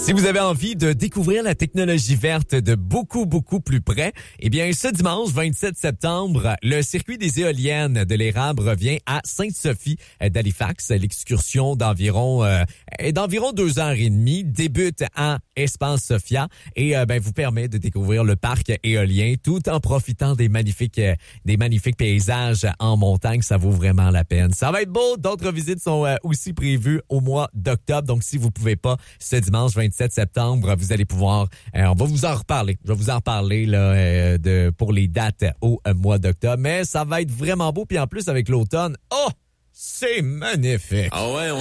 Si vous avez envie de découvrir la technologie verte de beaucoup plus près, eh bien, ce dimanche 27 septembre, le circuit des éoliennes de l'Érable revient à Sainte-Sophie d'Halifax. L'excursion d'environ 2h30 débute à Espace Sophia et vous permet de découvrir le parc éolien tout en profitant des magnifiques paysages en montagne. Ça vaut vraiment la peine. Ça va être beau. D'autres visites sont aussi prévues au mois d'octobre. Donc, si vous pouvez pas ce dimanche 27 septembre, vous allez pouvoir, on va vous en reparler. Je vais vous en reparler là, pour les dates au mois d'octobre. Mais ça va être vraiment beau. Puis en plus, avec l'automne, c'est magnifique. Ah ouais,